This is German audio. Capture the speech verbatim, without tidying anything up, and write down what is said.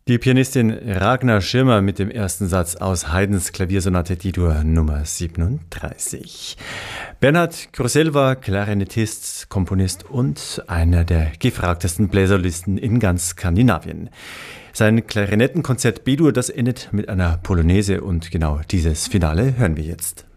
Die Pianistin Ragnar Schirmer mit dem ersten Satz aus Haydns Klaviersonate D-Dur Nummer siebenunddreißig. Bernhard Grossell war Klarinettist, Komponist und einer der gefragtesten Bläserlisten in ganz Skandinavien. Sein Klarinettenkonzert B-Dur, das endet mit einer Polonaise und genau dieses Finale hören wir jetzt.